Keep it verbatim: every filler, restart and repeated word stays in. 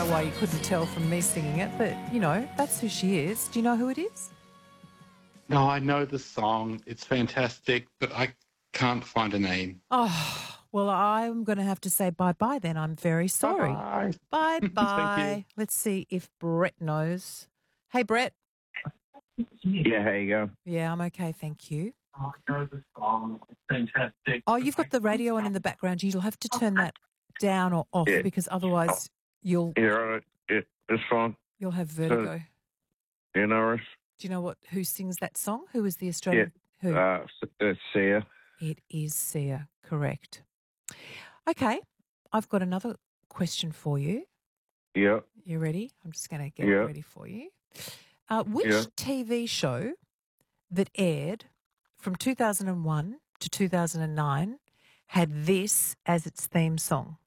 know why you couldn't tell from me singing it, but, you know, that's who she is. Do you know who it is? No, I know the song. It's fantastic, but I can't find a name. Oh, well, I'm going to have to say bye-bye then. I'm very sorry. Bye. Bye-bye. Let's see if Brett knows. Hey, Brett. Yeah, how you go? Yeah, I'm okay, thank you. Oh, I know the song. It's fantastic. Oh, you've got the radio on in the background. You'll have to turn that down or off Yeah. because otherwise you'll Yeah, right. Yeah, it's fine. you'll have vertigo. You know, Russ? Do you know what who sings that song? Who is the Australian? Who? Uh, it's Sia. It is Sia, correct. Okay, I've got another question for you. Yeah. You ready? I'm just going to get Yeah. it ready for you. Uh, which Yeah. T V show that aired from two thousand one to two thousand nine had this as its theme song?